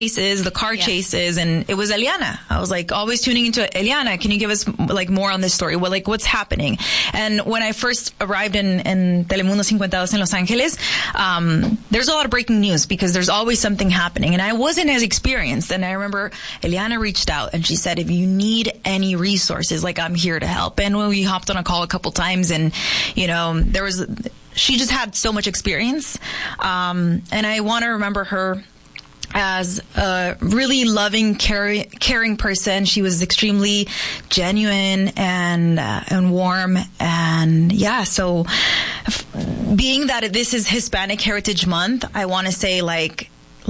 chases, the car chases, and it was Eliana. I was like always tuning into it. Eliana, can you give us like more on this story? Well, like what's happening? And when I first arrived in Telemundo 52 in Los Angeles, there's a lot of breaking news because there's always something happening. And I wasn't as experienced. And I remember Eliana reached out and she said, if you need any resources, like I'm here to help. And when we hopped on a call a couple times and, you know, she just had so much experience. And I want to remember her as a really loving, caring person. She was extremely genuine and warm. And yeah, so being that this is Hispanic Heritage Month, I want to say like,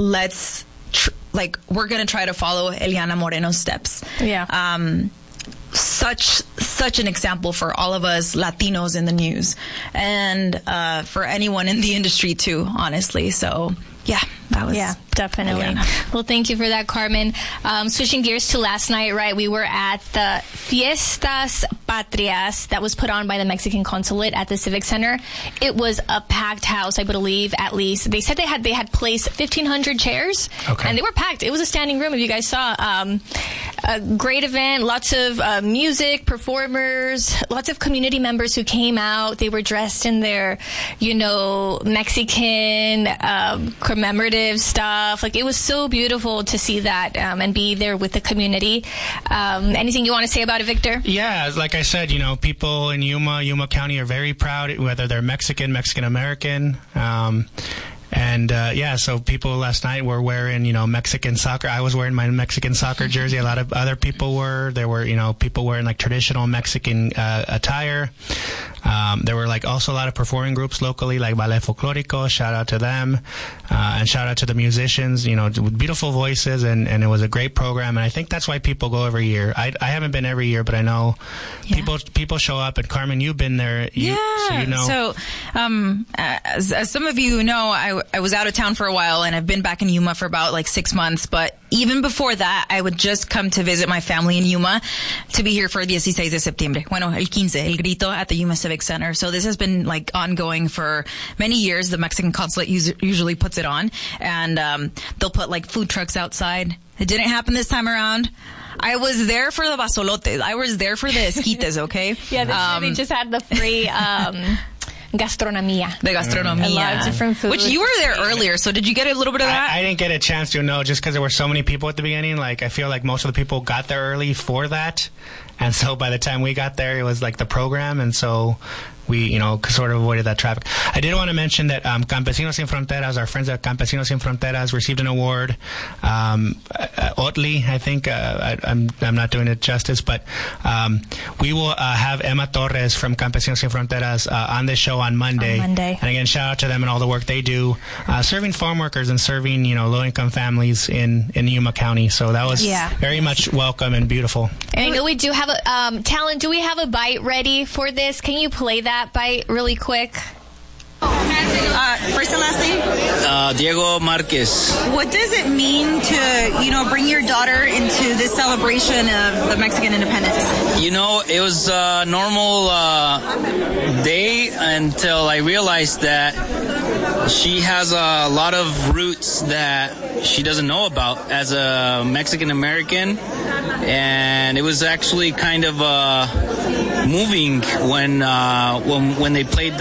we're going to try to follow Eliana Moreno's steps. Yeah. Such an example for all of us Latinos in the news and for anyone in the industry too, honestly. So yeah, that was... Yeah, definitely. Eliana. Well, thank you for that, Carmen. Switching gears to last night, right, we were at the Fiestas Patrias that was put on by the Mexican Consulate at the Civic Center. It was a packed house, I believe, at least. They said they had placed 1,500 chairs, and they were packed. It was a standing room, if you guys saw. A great event, lots of music, performers, lots of community members who came out. They were dressed in their, you know, Mexican commemorative stuff. Like, it was so beautiful to see that and be there with the community. Anything you want to say about it, Victor? Yeah, like I said, you know, people in Yuma County are very proud, whether they're Mexican American. So people last night were wearing, you know, Mexican soccer. I was wearing my Mexican soccer jersey. A lot of other people were. There were, you know, people wearing like traditional Mexican attire. There were like also a lot of performing groups locally, like Ballet Folklorico. Shout out to them. And shout out to the musicians, you know, with beautiful voices, and it was a great program. And I think that's why people go every year. I haven't been every year, but I know people show up. And Carmen, you've been there. So you know. So, as some of you know, I was out of town for a while, and I've been back in Yuma for about like 6 months. But even before that, I would just come to visit my family in Yuma to be here for 16 de septiembre. Bueno, el 15, El Grito at the Yuma Civic Center. So this has been like ongoing for many years. The Mexican Consulate usually puts it on, and they'll put like food trucks outside. It didn't happen this time around. I was there for the basolotes. I was there for the esquites, okay? Yeah, they just had the free... gastronomia. The gastronomia. A lot of different foods. Which you were there earlier, so did you get a little bit of that? I didn't get a chance to, no, just because there were so many people at the beginning. Like, I feel like most of the people got there early for that. And so by the time we got there, it was like the program. And so we, you know, sort of avoided that traffic. I did want to mention that Campesinos Sin Fronteras, our friends at Campesinos Sin Fronteras, received an award. Otli, I think, I'm not doing it justice, but we will have Emma Torres from Campesinos Sin Fronteras on this show on Monday. And again, shout out to them and all the work they do, serving farm workers and serving, you know, low-income families in Yuma County. So that was very much welcome and beautiful. And I know we do have a Talon, do we have a bite ready for this? Can you play that bite really quick? First and last name? Diego Marquez. What does it mean to, you know, bring your daughter into this celebration of the Mexican independence? You know, it was a normal day until I realized that she has a lot of roots that she doesn't know about as a Mexican American, and it was actually kind of moving when they played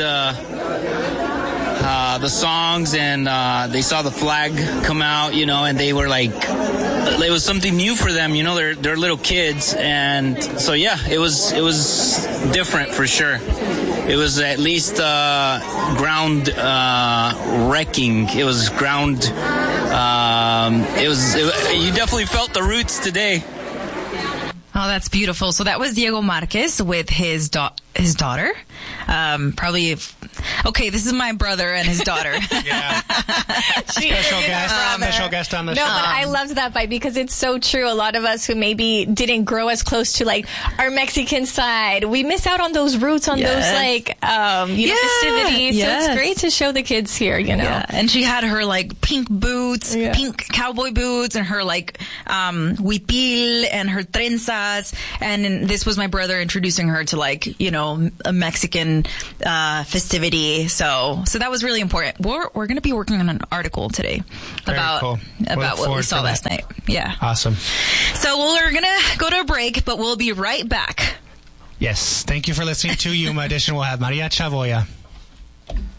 the songs and they saw the flag come out, you know, and they were like, it was something new for them, you know. They're little kids, and so yeah, it was different for sure. It was at least ground wrecking. It was ground. You definitely felt the roots today. Oh, that's beautiful. So that was Diego Marquez with his daughter. Okay, this is my brother and his daughter. Yeah. Special guest on the show. No, but I loved that bite because it's so true. A lot of us who maybe didn't grow as close to like our Mexican side, we miss out on those roots, on those like, festivities. Yes. So it's great to show the kids here, you know. Yeah. And she had her like pink boots, pink cowboy boots, and her like huipil and her trenzas. And this was my brother introducing her to like, you know, a Mexican festivity. So that was really important. We're going to be working on an article today about what we saw last night. Yeah. Awesome. So we're going to go to a break, but we'll be right back. Yes. Thank you for listening to Yuma Edition. We'll have Maria Chavoya.